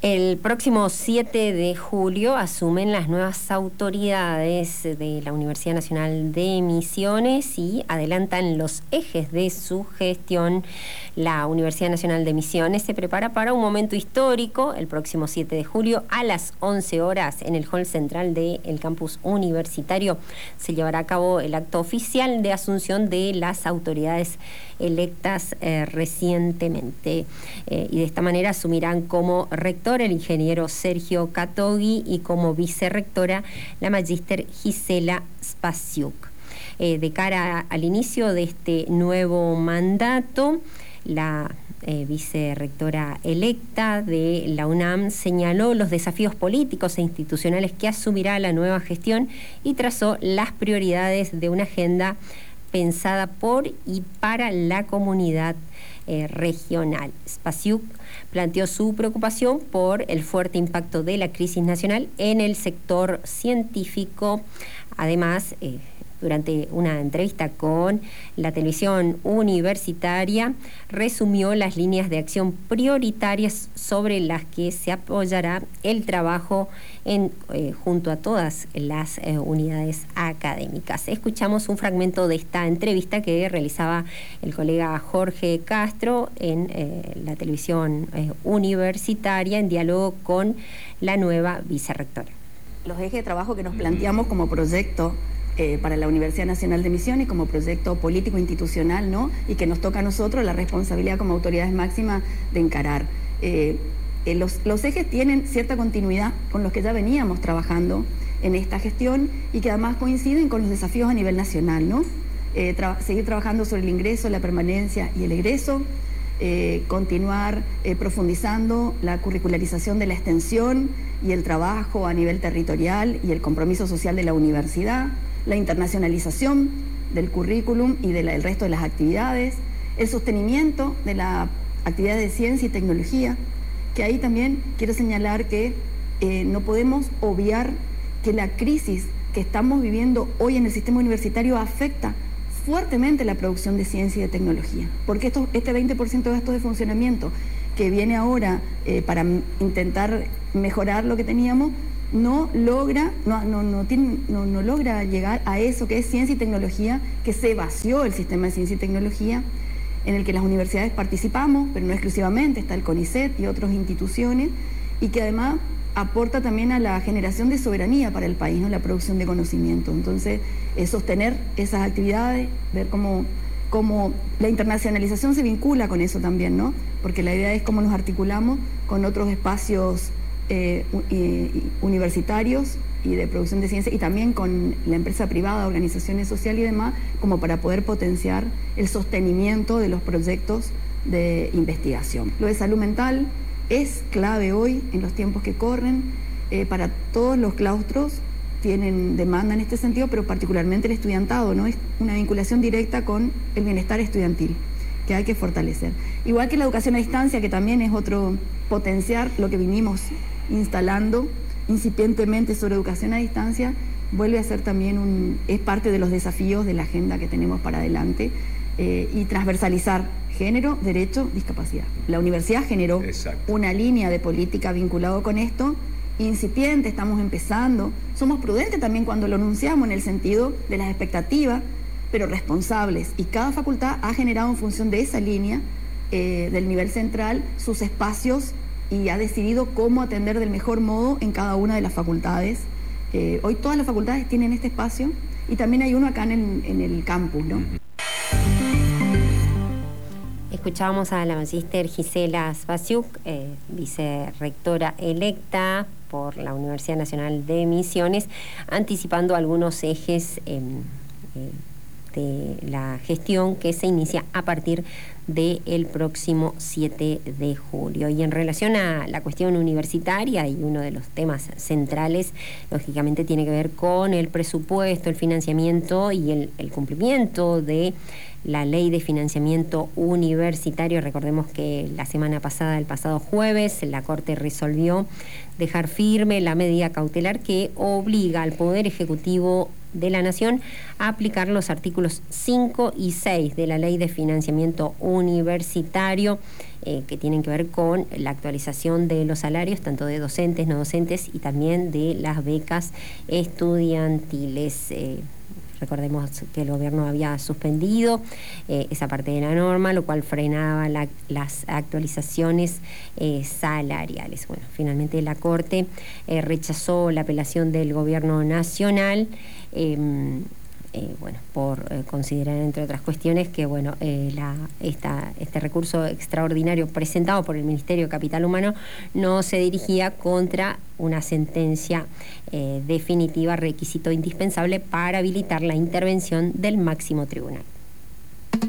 El próximo 7 de julio asumen las nuevas autoridades de la Universidad Nacional de Misiones y adelantan los ejes de su gestión. La Universidad Nacional de Misiones se prepara para un momento histórico el próximo 7 de julio a las 11 horas en el hall central del campus universitario. Se llevará a cabo el acto oficial de asunción de las autoridades electas recientemente y de esta manera asumirán como rector el ingeniero Sergio Katogui y como vicerrectora la magíster Gisela Spasiuk. De cara al inicio de este nuevo mandato, la vicerrectora electa de la UNAM señaló los desafíos políticos e institucionales que asumirá la nueva gestión y trazó las prioridades de una agenda pensada por y para la comunidad regional. Spasiuk planteó su preocupación por el fuerte impacto de la crisis nacional en el sector científico. Además, durante una entrevista con la televisión universitaria, resumió las líneas de acción prioritarias sobre las que se apoyará el trabajo junto a todas las unidades académicas. Escuchamos un fragmento de esta entrevista que realizaba el colega Jorge Castro en la televisión universitaria en diálogo con la nueva vicerrectora. Los ejes de trabajo que nos planteamos como proyecto para la Universidad Nacional de Misiones, como proyecto político institucional, ¿no? Y que nos toca a nosotros la responsabilidad como autoridades máximas de encarar. Los ejes tienen cierta continuidad con los que ya veníamos trabajando en esta gestión y que además coinciden con los desafíos a nivel nacional, ¿no? Seguir trabajando sobre el ingreso, la permanencia y el egreso, continuar profundizando la curricularización de la extensión y el trabajo a nivel territorial y el compromiso social de la universidad, la internacionalización del currículum y del resto de las actividades, el sostenimiento de la actividad de ciencia y tecnología, que ahí también quiero señalar que no podemos obviar que la crisis que estamos viviendo hoy en el sistema universitario afecta fuertemente la producción de ciencia y de tecnología, porque este 20% de gastos de funcionamiento que viene ahora para intentar mejorar lo que teníamos, no logra llegar a eso que es ciencia y tecnología, que se vació el sistema de ciencia y tecnología, en el que las universidades participamos, pero no exclusivamente, está el CONICET y otras instituciones, y que además aporta también a la generación de soberanía para el país, ¿no? La producción de conocimiento. Entonces, sostener esas actividades, ver cómo la internacionalización se vincula con eso también, ¿no? Porque la idea es cómo nos articulamos con otros espacios universitarios y de producción de ciencia y también con la empresa privada, organizaciones sociales y demás, como para poder potenciar el sostenimiento de los proyectos de investigación. Lo de salud mental es clave hoy en los tiempos que corren, para todos los claustros tienen demanda en este sentido, pero particularmente el estudiantado, ¿no? Es una vinculación directa con el bienestar estudiantil que hay que fortalecer. Igual que la educación a distancia, que también es otro potenciar lo que vinimos instalando incipientemente sobre educación a distancia, vuelve a ser también es parte de los desafíos de la agenda que tenemos para adelante, y transversalizar género, derecho, discapacidad. La universidad generó una línea de política vinculado con esto, incipiente, estamos empezando, somos prudentes también cuando lo anunciamos en el sentido de las expectativas, pero responsables, y cada facultad ha generado en función de esa línea del nivel central sus espacios y ha decidido cómo atender del mejor modo en cada una de las facultades. Hoy todas las facultades tienen este espacio y también hay uno acá en el campus, ¿no? Escuchábamos a la magíster Gisela Spasiuk, vicerrectora electa por la Universidad Nacional de Misiones, anticipando algunos ejes de la gestión que se inicia a partir del próximo 7 de julio. Y en relación a la cuestión universitaria, y uno de los temas centrales, lógicamente tiene que ver con el presupuesto, el financiamiento y el cumplimiento de la ley de financiamiento universitario. Recordemos que la semana pasada, el pasado jueves, la Corte resolvió dejar firme la medida cautelar que obliga al Poder Ejecutivo de la Nación a aplicar los artículos 5 y 6 de la Ley de Financiamiento Universitario, que tienen que ver con la actualización de los salarios, tanto de docentes, no docentes, y también de las becas estudiantiles. Recordemos que el gobierno había suspendido esa parte de la norma, lo cual frenaba las actualizaciones salariales. Bueno, finalmente la Corte rechazó la apelación del gobierno nacional, por considerar, entre otras cuestiones, que este recurso extraordinario presentado por el Ministerio de Capital Humano no se dirigía contra una sentencia definitiva, requisito indispensable para habilitar la intervención del máximo tribunal.